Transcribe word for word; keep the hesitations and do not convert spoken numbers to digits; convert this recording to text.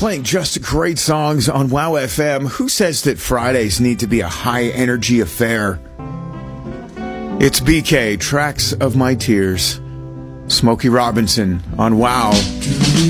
Playing just great songs on Wow F M. Who says that Fridays need to be a high-energy affair? It's B K, Tracks of My Tears. Smokey Robinson on Wow.